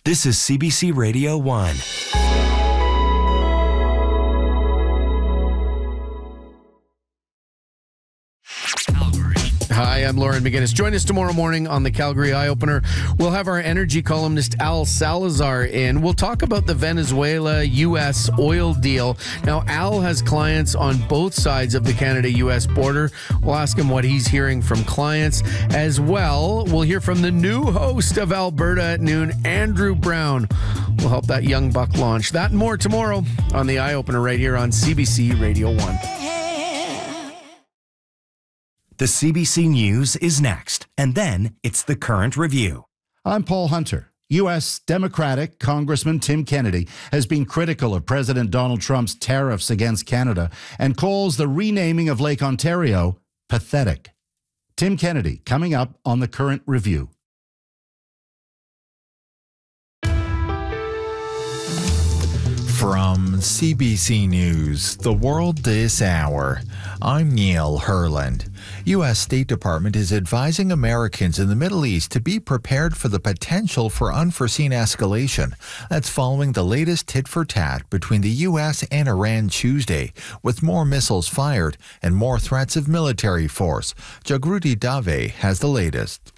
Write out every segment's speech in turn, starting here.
This is CBC Radio 1. Hi, I'm Lauren McGinnis. Join us tomorrow morning on the Calgary Eye Opener. We'll have our energy columnist Al Salazar in. We'll talk about the Venezuela-U.S. oil deal. Now, Al has clients on both sides of the Canada-U.S. border. We'll ask him what he's hearing from clients. As well, we'll hear from the new host of Alberta at Noon, Andrew Brown. We'll help that young buck launch. That and more tomorrow on the Eye Opener right here on CBC Radio 1. The CBC News is next, and then it's the Current Review. I'm Paul Hunter. U.S. Democratic Congressman Tim Kennedy has been critical of President Donald Trump's tariffs against Canada and calls the renaming of Lake Ontario pathetic. Tim Kennedy coming up on the Current Review. From CBC News, The World This Hour, I'm Neil Herland. U.S. State Department is advising Americans in the Middle East to be prepared for the potential for unforeseen escalation. That's following the latest tit-for-tat between the U.S. and Iran Tuesday, with more missiles fired and more threats of military force. Jagruti Dave has the latest.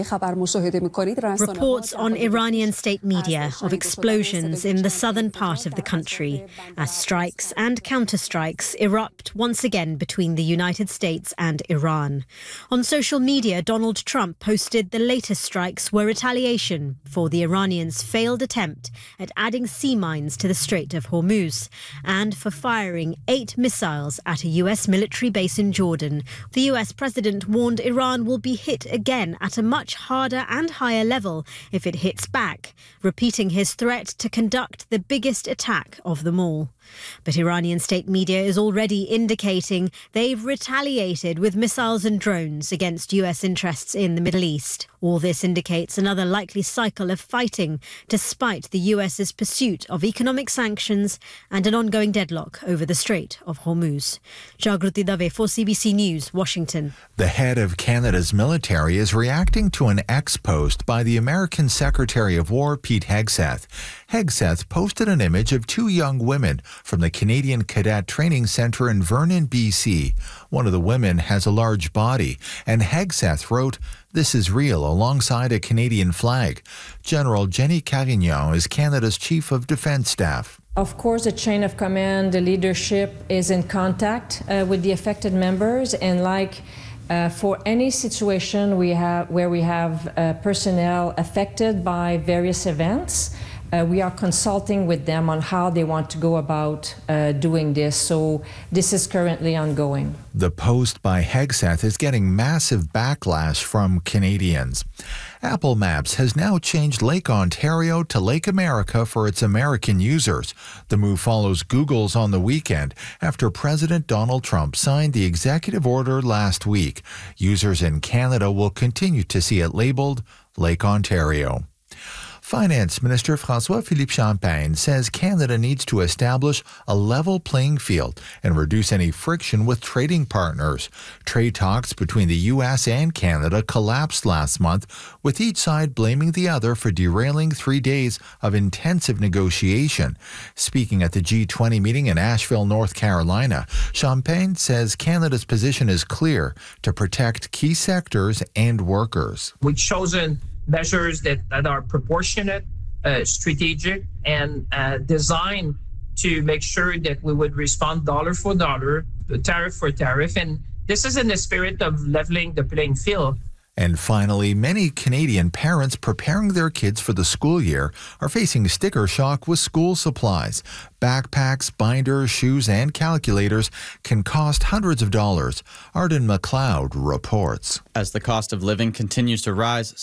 Reports on Iranian state media of explosions in the southern part of the country as strikes and counterstrikes erupt once again between the United States and Iran. On social media, Donald Trump posted the latest strikes were retaliation for the Iranians' failed attempt at adding sea mines to the Strait of Hormuz and for firing 8 missiles at a U.S. military base in Jordan. The U.S. president warned Iran will be hit again at a much harder and higher level if it hits back, repeating his threat to conduct the biggest attack of them all. But Iranian state media is already indicating they've retaliated with missiles and drones against U.S. interests in the Middle East. All this indicates another likely cycle of fighting, despite the U.S.'s pursuit of economic sanctions and an ongoing deadlock over the Strait of Hormuz. Jagruti Dave for CBC News, Washington. The head of Canada's military is reacting to an ex-post by the American Secretary of War, Pete Hegseth. Hegseth posted an image of 2 young women from the Canadian Cadet Training Centre in Vernon, BC. One of the women has a large body, and Hegseth wrote, "This is real," alongside a Canadian flag. General Jenny Carignan is Canada's Chief of Defence Staff. Of course, the chain of command, the leadership is in contact with the affected members, and for any situation where we have personnel affected by various events, we are consulting with them on how they want to go about doing this. So this is currently ongoing. The post by Hegseth is getting massive backlash from Canadians. Apple Maps has now changed Lake Ontario to Lake America for its American users. The move follows Google's on the weekend after President Donald Trump signed the executive order last week. Users in Canada will continue to see it labeled Lake Ontario. Finance Minister François-Philippe Champagne says Canada needs to establish a level playing field and reduce any friction with trading partners. Trade talks between the U.S. and Canada collapsed last month, with each side blaming the other for derailing 3 days of intensive negotiation. Speaking at the G20 meeting in Asheville, North Carolina, Champagne says Canada's position is clear to protect key sectors and workers. We've chosen measures that are proportionate, strategic, and designed to make sure that we would respond dollar for dollar, tariff for tariff. And this is in the spirit of leveling the playing field. And finally, many Canadian parents preparing their kids for the school year are facing sticker shock with school supplies. Backpacks, binders, shoes, and calculators can cost hundreds of dollars. Arden McLeod reports. As the cost of living continues to rise,